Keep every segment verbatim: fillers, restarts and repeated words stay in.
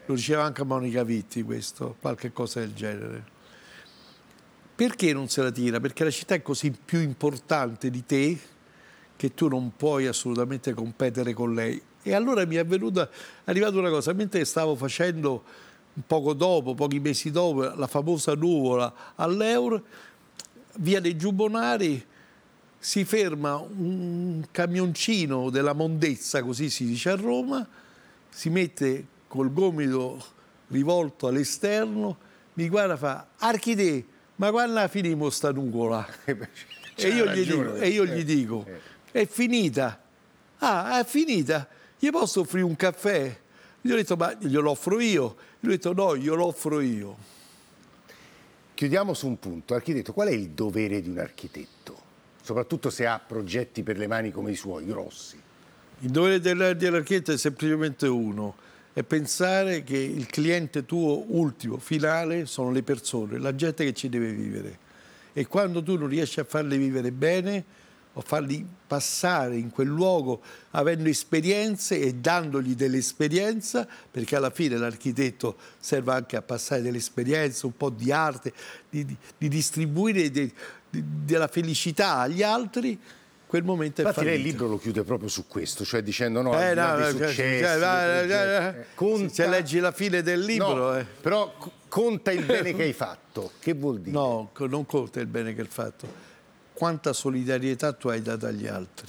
lo diceva anche Monica Vitti questo, qualche cosa del genere. Perché non se la tira? Perché la città è così più importante di te che tu non puoi assolutamente competere con lei. E allora mi è venuta, è arrivata una cosa, mentre stavo facendo poco dopo, pochi mesi dopo, la famosa nuvola all'Eur, via dei Giubbonari, si ferma un camioncino della Mondezza, così si dice a Roma, si mette col gomito rivolto all'esterno, mi guarda e fa: Archidè, ma quando finimo sta nuvola? E io, gli dico, e io gli dico, è finita. Ah, è finita. Gli posso offrire un caffè? Gli ho detto, ma glielo offro io. Gli ho detto, no, glielo offro io. Chiudiamo su un punto. Architetto, qual è il dovere di un architetto? Soprattutto se ha progetti per le mani come i suoi, grossi. Il dovere dell'architetto è semplicemente uno, è pensare che il cliente tuo ultimo, finale, sono le persone, la gente che ci deve vivere. E quando tu non riesci a farle vivere bene, o farli passare in quel luogo avendo esperienze e dandogli dell'esperienza, perché alla fine l'architetto serve anche a passare dell'esperienza, un po' di arte, di, di, di distribuire de, di, della felicità agli altri, quel momento è Infatti fallito. Lei il libro lo chiude proprio su questo, cioè dicendo no, eh, al di là no, dei cioè, successi, cioè, dei cioè, eh, conta... se leggi la fine del libro... No, eh. però conta il bene che hai fatto, che vuol dire? No, non conta il bene che hai fatto. Quanta solidarietà tu hai dato agli altri.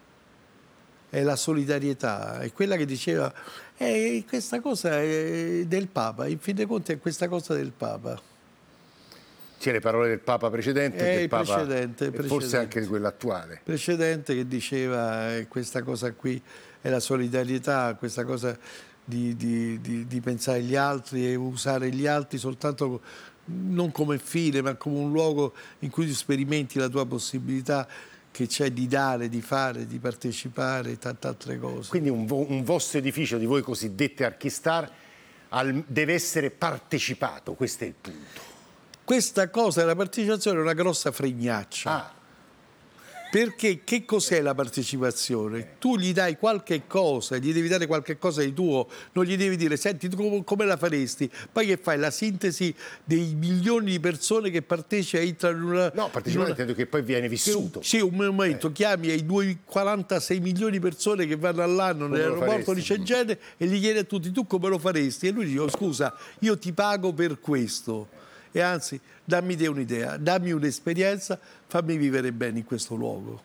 È la solidarietà, è quella che diceva, eh, questa cosa è del Papa, in fin dei conti è questa cosa del Papa. C'è le parole del Papa precedente È e del il Papa, precedente, e precedente. forse anche di quello attuale. Precedente che diceva eh, questa cosa qui è la solidarietà, questa cosa di, di, di, di pensare agli altri e usare gli altri soltanto non come fine, ma come un luogo in cui tu sperimenti la tua possibilità che c'è di dare, di fare, di partecipare e tante altre cose. Quindi un, vo un vostro edificio di voi cosiddette Archistar al, deve essere partecipato, questo è il punto. Questa cosa della partecipazione è una grossa fregnaccia. Ah. Perché che cos'è la partecipazione? Tu gli dai qualche cosa, gli devi dare qualche cosa di tuo, non gli devi dire, senti, tu come, come la faresti? Poi che fai? La sintesi dei milioni di persone che partecipano, entrano in una... No, partecipare una... intendo che poi viene vissuto. Sì, un momento, eh. chiami ai due, quarantasei milioni di persone che vanno all'anno nell'aeroporto di Cengene e gli chiedi a tutti, tu come lo faresti? E lui dice, oh, scusa, io ti pago per questo. E anzi, dammi te un'idea, dammi un'esperienza, fammi vivere bene in questo luogo.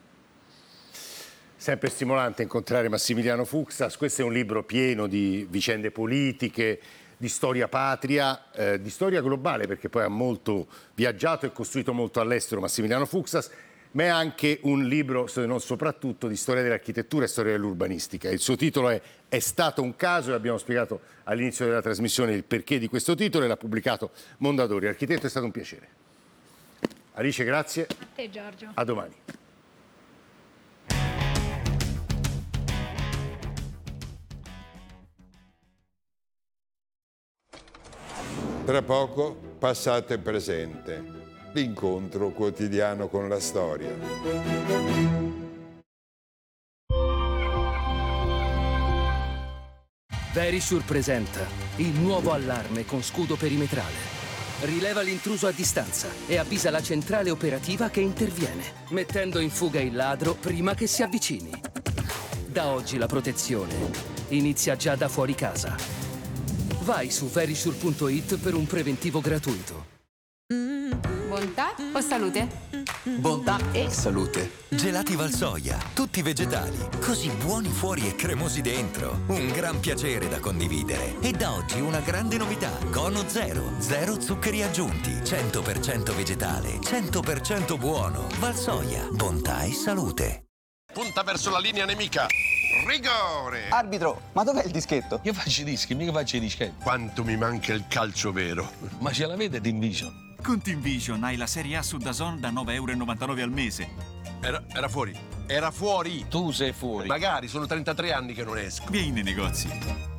Sempre stimolante incontrare Massimiliano Fuksas. Questo è un libro pieno di vicende politiche, di storia patria, eh, di storia globale, perché poi ha molto viaggiato e costruito molto all'estero Massimiliano Fuksas, ma è anche un libro, se non soprattutto, di storia dell'architettura e storia dell'urbanistica. Il suo titolo è È stato un caso e abbiamo spiegato all'inizio della trasmissione il perché di questo titolo e l'ha pubblicato Mondadori. Architetto, è stato un piacere. Alice, grazie. A te, Giorgio. A domani. Tra poco, passato e presente. L'incontro quotidiano con la storia. Verisure presenta il nuovo allarme con scudo perimetrale. Rileva l'intruso a distanza e avvisa la centrale operativa che interviene, mettendo in fuga il ladro prima che si avvicini. Da oggi la protezione inizia già da fuori casa. Vai su verisure punto it per un preventivo gratuito. Bontà o salute? Bontà e salute. Gelati Valsoia, tutti vegetali, così buoni fuori e cremosi dentro. Un gran piacere da condividere. E da oggi una grande novità: Cono Zero, zero zuccheri aggiunti, cento per cento vegetale, cento per cento buono. Valsoia, bontà e salute. Punta verso la linea nemica. Rigore! Arbitro, ma dov'è il dischetto? Io faccio i dischi, mica faccio i dischetti. Quanto mi manca il calcio vero. Ma ce l'avete TeamVision? Con TeamVision hai la Serie A su DAZN da nove e novantanove euro al mese. Era, era fuori. Era fuori. Tu sei fuori. Magari, sono trentatré anni che non esco. Vieni nei negozi.